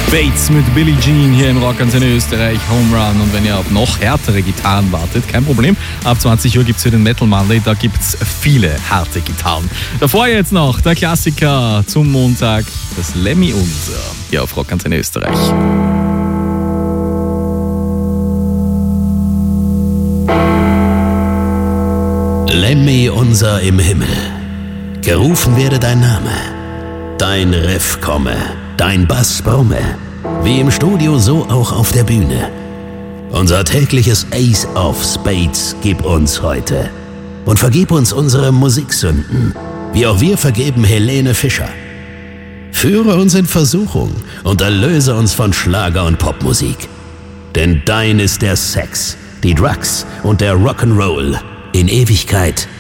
Bates mit Billie Jean hier im Rockantenne Österreich, Home Run. Und wenn ihr auf noch härtere Gitarren wartet, kein Problem. Ab 20 Uhr gibt's hier den Metal Monday, da gibt's viele harte Gitarren. Davor jetzt noch der Klassiker zum Montag, das Lemmy Unser, hier auf Rockantenne Österreich. Lemmy Unser im Himmel, gerufen werde dein Name, dein Riff komme, dein Bass brumme, wie im Studio, so auch auf der Bühne. Unser tägliches Ace of Spades gib uns heute und vergib uns unsere Musiksünden, wie auch wir vergeben Helene Fischer. Führe uns in Versuchung und erlöse uns von Schlager und Popmusik. Denn dein ist der Sex, die Drugs und der Rock'n'Roll in Ewigkeit